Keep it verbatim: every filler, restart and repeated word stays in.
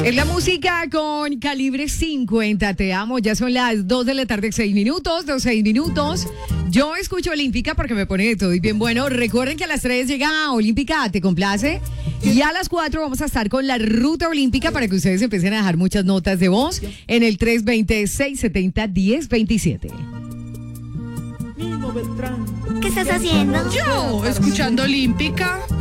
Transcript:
Es la música con Calibre cincuenta. Te amo. Ya son las dos de la tarde, seis minutos, dos, seis minutos. Yo escucho Olímpica porque me pone de todo y bien bueno. Recuerden que a las tres llega Olímpica, ¿te complace? Y a las cuatro vamos a estar con la ruta olímpica para que ustedes empiecen a dejar muchas notas de voz en el tres dos cero, seis siete cero, uno cero dos siete. ¿Qué estás haciendo? Yo, escuchando Olímpica.